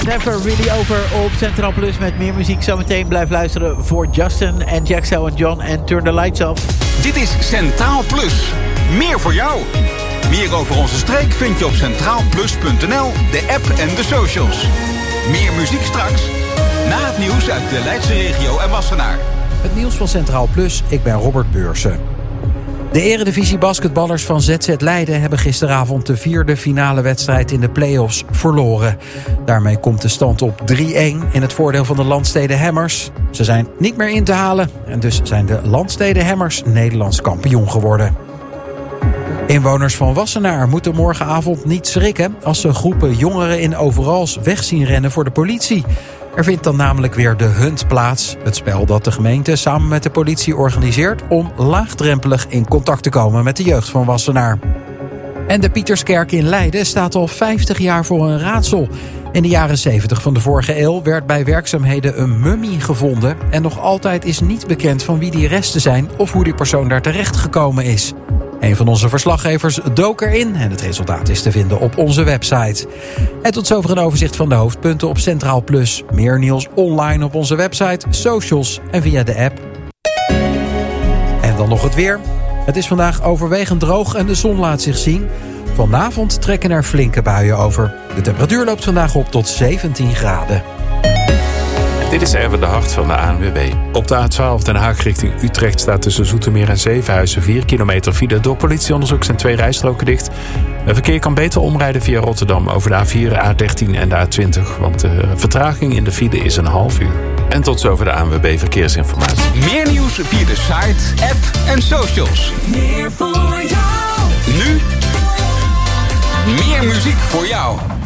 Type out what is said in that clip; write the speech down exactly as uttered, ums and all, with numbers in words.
Never Really Over op Centraal Plus met meer muziek. Zometeen blijf luisteren voor Justin en Jaxo en John en Turn the Lights Off. Dit is Centraal Plus. Meer voor jou. Meer over onze streek vind je op centraal plus punt n l, de app en de socials. Meer muziek straks, na het nieuws uit de Leidse regio en Wassenaar. Het nieuws van Centraal Plus, ik ben Robert Beursen. De Eredivisie basketballers van Z Z Leiden hebben gisteravond de vierde finale wedstrijd in de play-offs verloren. Daarmee komt de stand op drie-een in het voordeel van de Landstede Hammers. Ze zijn niet meer in te halen en dus zijn de Landstede Hammers Nederlands kampioen geworden. Inwoners van Wassenaar moeten morgenavond niet schrikken als ze groepen jongeren in overals weg zien rennen voor de politie. Er vindt dan namelijk weer de Hunt plaats. Het spel dat de gemeente samen met de politie organiseert om laagdrempelig in contact te komen met de jeugd van Wassenaar. En de Pieterskerk in Leiden staat al vijftig jaar voor een raadsel. In de jaren zeventig van de vorige eeuw werd bij werkzaamheden een mummie gevonden. En nog altijd is niet bekend van wie die resten zijn of hoe die persoon daar terecht gekomen is. Een van onze verslaggevers dook erin en het resultaat is te vinden op onze website. En tot zover een overzicht van de hoofdpunten op Centraal Plus. Meer nieuws online op onze website, socials en via de app. En dan nog het weer. Het is vandaag overwegend droog en de zon laat zich zien. Vanavond trekken er flinke buien over. De temperatuur loopt vandaag op tot zeventien graden. Dit is Erwin de Hart van de A N W B. Op de A twaalf Den Haag richting Utrecht staat tussen Zoetermeer en Zevenhuizen vier kilometer file. Door politieonderzoek zijn twee rijstroken dicht. Het verkeer kan beter omrijden via Rotterdam over de A vier, A dertien en de A twintig. Want de vertraging in de file is een half uur. En tot zover de A N W B Verkeersinformatie. Meer nieuws via de site, app en socials. Meer voor jou. Nu meer muziek voor jou.